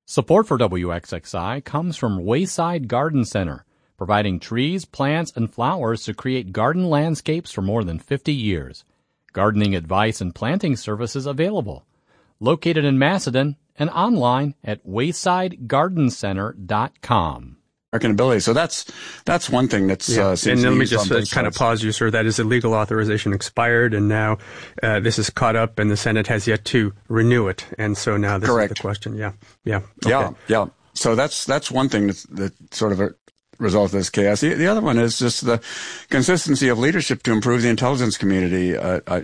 Support for WXXI comes from Wayside Garden Center, providing trees, plants, and flowers to create garden landscapes for more than 50 years. Gardening advice and planting services available. Located in Macedon and online at waysidegardencenter.com. Ability. So that's one thing that's and let me just kind of pause you, sir. That is, the legal authorization expired, and now this is caught up, and the Senate has yet to renew it. And so now this is the question. Yeah. Okay. Yeah. So that's one thing that sort of a result of this chaos. The other one is just the consistency of leadership to improve the intelligence community.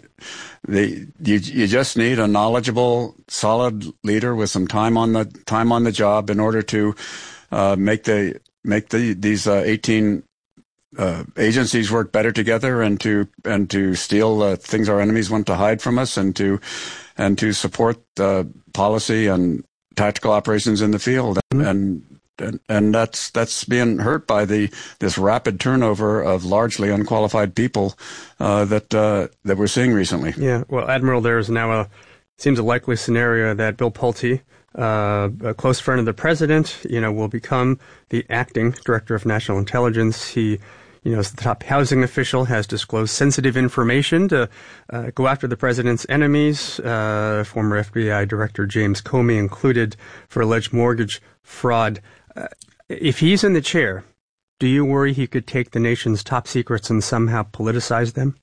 You just need a knowledgeable, solid leader with some time on the job in order to make these 18 agencies work better together, and to steal things our enemies want to hide from us, and to support policy and tactical operations in the field, and that's being hurt by this rapid turnover of largely unqualified people that we're seeing recently. Yeah. Well, Admiral, there is now seems a likely scenario that Bill Pulte, a close friend of the president, will become the acting director of national intelligence. He, as the top housing official, has disclosed sensitive information to go after the president's enemies, former FBI Director James Comey included, for alleged mortgage fraud. If he's in the chair, do you worry he could take the nation's top secrets and somehow politicize them?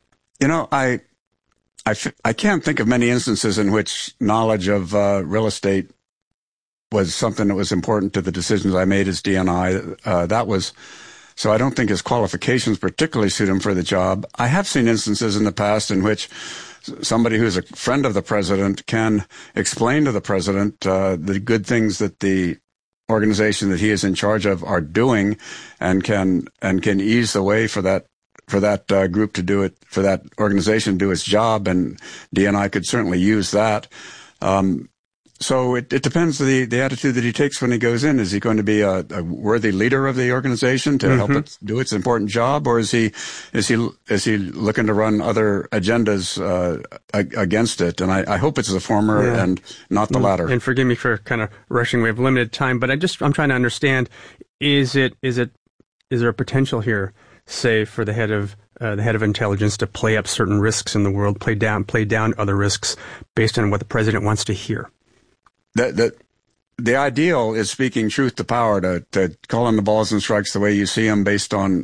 I can't think of many instances in which knowledge of real estate was something that was important to the decisions I made as DNI. So I don't think his qualifications particularly suit him for the job. I have seen instances in the past in which somebody who's a friend of the president can explain to the president the good things that the organization that he is in charge of are doing, and can ease the way for that group to do it, for that organization to do its job, and DNI could certainly use that. So it depends the attitude that he takes when he goes in. Is he going to be a worthy leader of the organization to help it do its important job, or is he looking to run other agendas against it? And I hope it's the former and not the latter. And forgive me for kind of rushing. We have limited time, but I'm trying to understand: is there a potential here, say, for the head of intelligence to play up certain risks in the world, play down other risks based on what the president wants to hear? The ideal is speaking truth to power, to call in the balls and strikes the way you see them, based on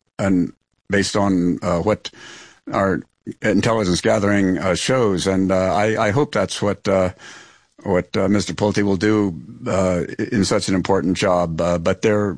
what our intelligence gathering shows. And I hope that's what Mr. Pulte will do in such an important job. But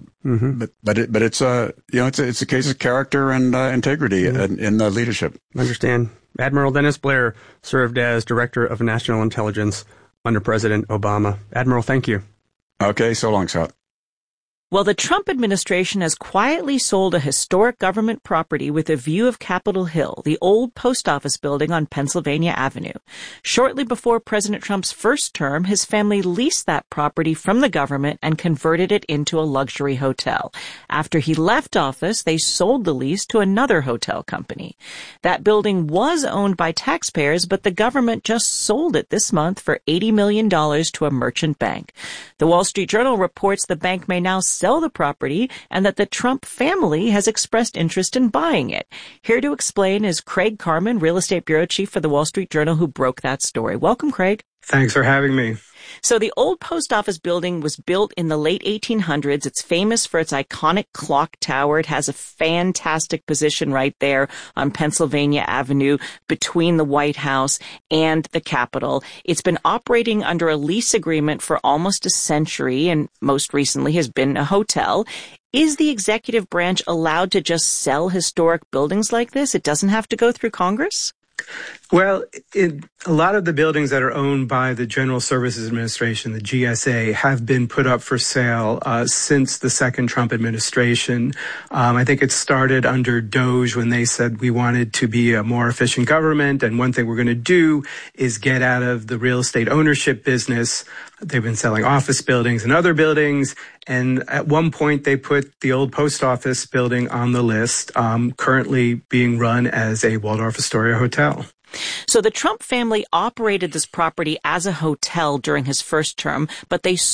it's a case of character and integrity in the leadership. Understand. Admiral Dennis Blair served as Director of National Intelligence under President Obama. Admiral, thank you. Okay, so long, Scott. Well, the Trump administration has quietly sold a historic government property with a view of Capitol Hill, the old post office building on Pennsylvania Avenue. Shortly before President Trump's first term, his family leased that property from the government and converted it into a luxury hotel. After he left office, they sold the lease to another hotel company. That building was owned by taxpayers, but the government just sold it this month for $80 million to a merchant bank. The Wall Street Journal reports the bank may now sell the property and that the Trump family has expressed interest in buying it. Here to explain is Craig Carman, real estate bureau chief for the Wall Street Journal, who broke that story. Welcome, Craig. Thanks for having me. So the old post office building was built in the late 1800s. It's famous for its iconic clock tower. It has a fantastic position right there on Pennsylvania Avenue between the White House and the Capitol. It's been operating under a lease agreement for almost a century, and most recently has been a hotel. Is the executive branch allowed to just sell historic buildings like this? It doesn't have to go through Congress? Well, a lot of the buildings that are owned by the General Services Administration, the GSA, have been put up for sale since the second Trump administration. I think it started under DOGE when they said we wanted to be a more efficient government, and one thing we're going to do is get out of the real estate ownership business. They've been selling office buildings and other buildings, and at one point they put the old post office building on the list, currently being run as a Waldorf Astoria hotel. So the Trump family operated this property as a hotel during his first term, but they